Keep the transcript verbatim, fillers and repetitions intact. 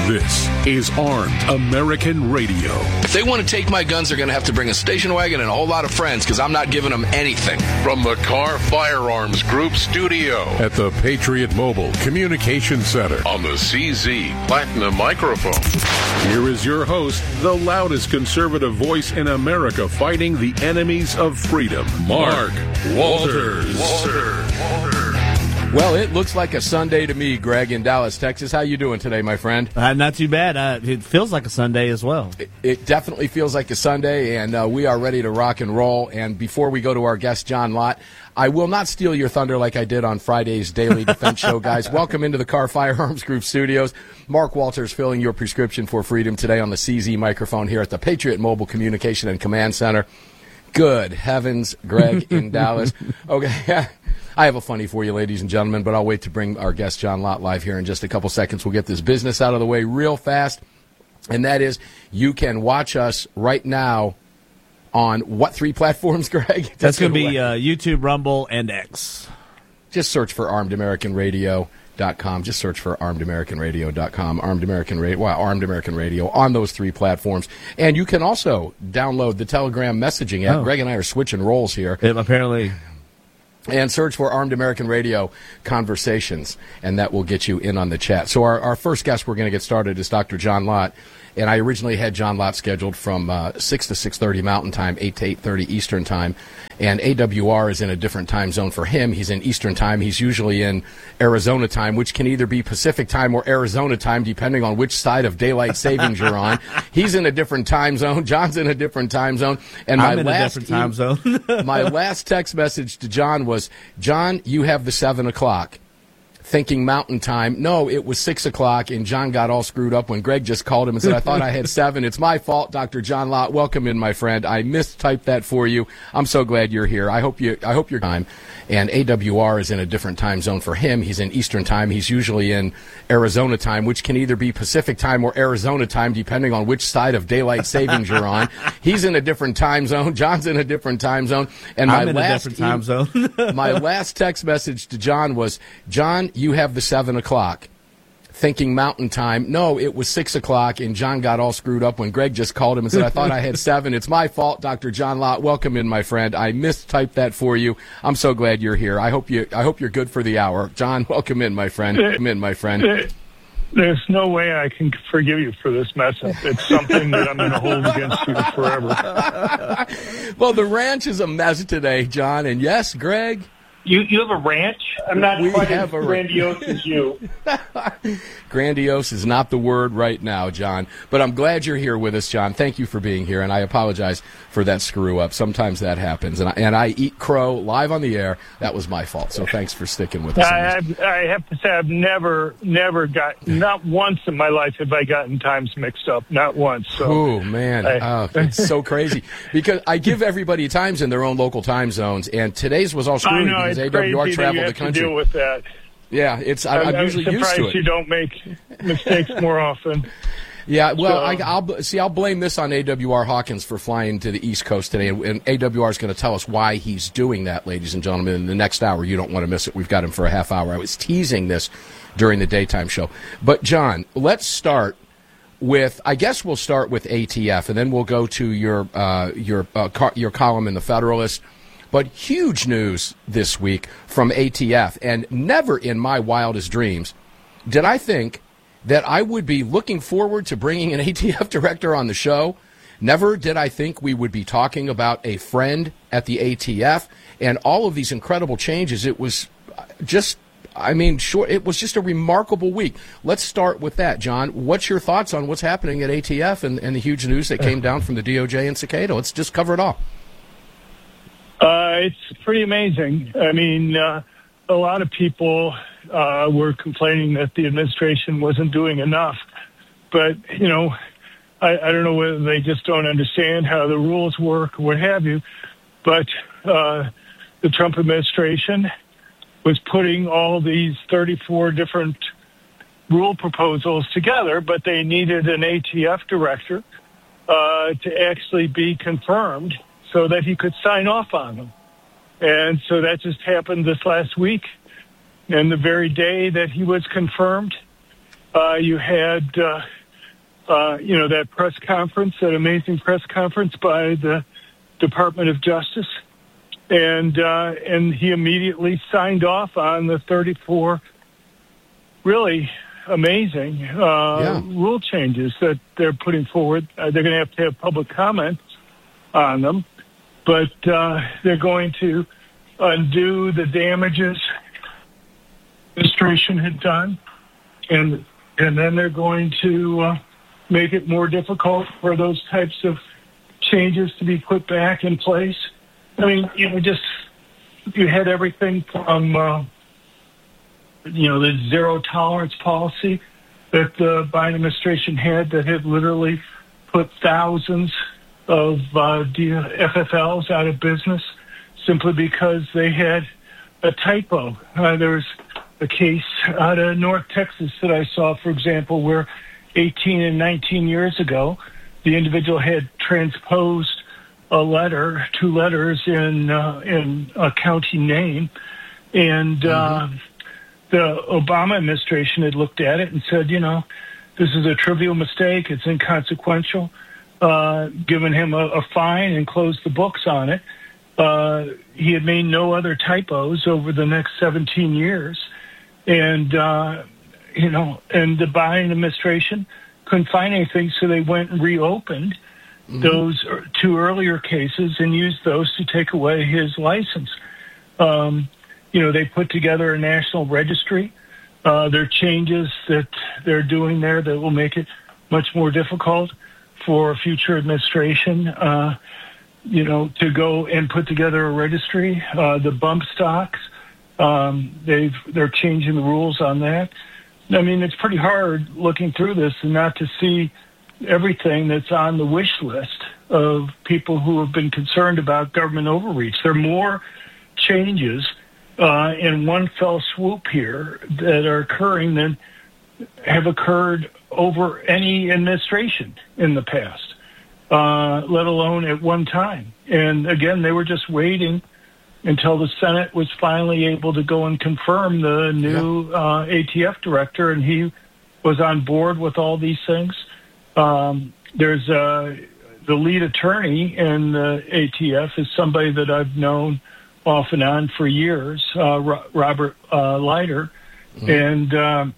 This is Armed American Radio. If they want to take my guns, they're going to have to bring a station wagon and a whole lot of friends, because I'm not giving them anything. From the Car Firearms Group studio at the Patriot Mobile Communication Center on the C Z Platinum microphone. Here is your host, the loudest conservative voice in America fighting the enemies of freedom, Mark Walters. Walters. Walters. Well, it looks like a Sunday to me, Greg, in Dallas, Texas. How you doing today, my friend? Uh, not too bad. Uh, it feels like a Sunday as well. It, it definitely feels like a Sunday, and uh, we are ready to rock and roll. And before we go to our guest, John Lott, I will not steal your thunder like I did on Friday's Daily Defense Show, guys. Welcome into the Car Firearms Group studios. Mark Walters filling your prescription for freedom today on the C Z microphone here at the Patriot Mobile Communication and Command Center. Good heavens, Greg in Dallas. Okay. I have a funny for you, ladies and gentlemen, but I'll wait to bring our guest, John Lott, live here in just a couple seconds. We'll get this business out of the way real fast, and that is you can watch us right now on what three platforms, Greg? That's going to be uh, YouTube, Rumble, and X. Just search for armed american radio dot com. Just search for armed american radio dot com. Armed American Radio, well, Armed American Radio on those three platforms. And you can also download the Telegram messaging app. Oh. Greg and I are switching roles here. It, apparently... And search for Armed American Radio Conversations, and that will get you in on the chat. So our, our first guest we're going to get started is Doctor John Lott. And I originally had John Lott scheduled from uh, six to six thirty Mountain Time, eight to eight thirty Eastern Time. And A W R is in a different time zone for him. He's in Eastern Time. He's usually in Arizona Time, which can either be Pacific Time or Arizona Time, depending on which side of daylight savings you're on. He's in a different time zone. John's in a different time zone. And my I'm in last a different time zone. My last text message to John was, John, you have the seven o'clock. Thinking Mountain Time. No, it was six o'clock, and John got all screwed up when Greg just called him and said, I thought I had seven. It's my fault, Doctor John Lott. Welcome in, my friend. I mistyped that for you. I'm so glad you're here. I hope you. I hope you're time. And A W R is in a different time zone for him. He's in Eastern Time. He's usually in Arizona Time, which can either be Pacific Time or Arizona Time, depending on which side of daylight savings you're on. He's in a different time zone. John's in a different time zone. And my I'm in last a different time zone. My last text message to John was, John, you have the seven o'clock. Thinking Mountain Time. No, it was six o'clock, and John got all screwed up when Greg just called him and said, I thought I had seven. It's my fault, Doctor John Lott. Welcome in, my friend. I mistyped that for you. I'm so glad you're here. I hope you. I hope you're good for the hour. John, welcome in, my friend. Welcome in, my friend. There's no way I can forgive you for this mess up. It's something that I'm going to hold against you forever. Well, the ranch is a mess today, John, and yes, Greg. You you have a ranch? I'm not we quite have as a grandiose as you. Grandiose is not the word right now, John. But I'm glad you're here with us, John. Thank you for being here, and I apologize for that screw-up. Sometimes that happens, and I, and I eat crow live on the air. That was my fault, so thanks for sticking with us. I have, I have to say I've never, never got, not once in my life have I gotten times mixed up. Not once. So oh, man. I, oh, it's so crazy. Because I give everybody times in their own local time zones, and today's was all screwy because A W R traveled the country. To deal with that. Yeah, it's. I, I'm, I'm usually I'm used to it. You don't make mistakes more often. Yeah, well, so, I, I'll see. I'll blame this on A W R Hawkins for flying to the East Coast today, and, and A W R is going to tell us why he's doing that, ladies and gentlemen. In the next hour, you don't want to miss it. We've got him for a half hour. I was teasing this during the daytime show, but John, let's start with. I guess we'll start with A T F, and then we'll go to your uh, your uh, car, your column in the Federalist. But huge news this week from A T F, and never in my wildest dreams did I think that I would be looking forward to bringing an A T F director on the show. Never did I think we would be talking about a friend at the A T F and all of these incredible changes. It was just, I mean, sure, it was just a remarkable week. Let's start with that, John. What's your thoughts on what's happening at A T F and, and the huge news that came down from the D O J and Cicada? Let's just cover it all. Uh, it's pretty amazing. I mean, uh, a lot of people uh, were complaining that the administration wasn't doing enough. But, you know, I, I don't know whether they just don't understand how the rules work or what have you. But uh, the Trump administration was putting all these thirty-four different rule proposals together, but they needed an A T F director uh, to actually be confirmed so that he could sign off on them. And so that just happened this last week. And the very day that he was confirmed, Uh, you had, uh, uh, you know, that press conference, that amazing press conference by the Department of Justice, and uh, and he immediately signed off on the thirty-four really amazing uh, yeah. rule changes that they're putting forward. Uh, they're going to have to have public comment on them, but uh, they're going to undo the damages the administration had done, and and then they're going to uh, make it more difficult for those types of changes to be put back in place. I mean, you know, just you had everything from uh, you know the zero tolerance policy that the Biden administration had that had literally put thousands of uh, F F Ls out of business simply because they had a typo. Uh, there was a case out of North Texas that I saw, for example, where eighteen and nineteen years ago, the individual had transposed a letter, two letters in uh, in a county name, and uh, mm-hmm. the Obama administration had looked at it and said, you know, this is a trivial mistake, it's inconsequential, uh, given him a, a fine and closed the books on it. Uh, he had made no other typos over the next seventeen years, and uh, you know, and the Biden administration couldn't find anything, so they went and reopened mm-hmm. those two earlier cases and used those to take away his license. Um, you know, they put together a national registry. Uh, there are changes that they're doing there that will make it much more difficult for a future administration, uh, you know, to go and put together a registry. Uh, the bump stocks, um, they've, they're changing the rules on that. I mean, it's pretty hard looking through this and not to see everything that's on the wish list of people who have been concerned about government overreach. There are more changes uh, in one fell swoop here that are occurring than have occurred over any administration in the past, uh, let alone at one time. And again, they were just waiting until the Senate was finally able to go and confirm the new yeah. uh, A T F director, and he was on board with all these things. Um, there's uh, the lead attorney in the A T F is somebody that I've known off and on for years, uh, Robert uh, Leiter, mm-hmm. and um,